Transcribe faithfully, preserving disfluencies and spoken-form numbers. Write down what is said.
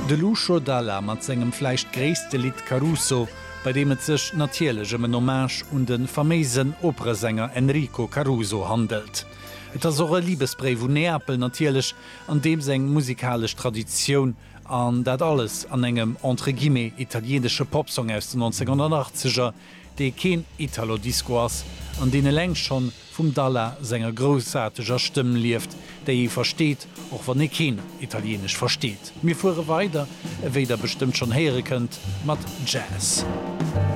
De Lucio Dalla mat segem fleicht gréste Lied Caruso, bei dem et sech natierlegem en Hommage und den vermeisen Operesänger Enrico Caruso handelt. Et as so e Liebesbrief vu Neapel natierlech an dem seg musikalisch Tradition an dat alles an engem entre guillemets italiensche Popsong aus den neunzehnhundertachtziger, déi keen Italo-Discours, an dee leng schon vum Dalla senger grossartiger Stimmen lieft, déi e versteht, och wann e keen Italienisch versteht. Mir fuhre weiter, ewéi der bestimmt schon here kënnt, mat Jazz.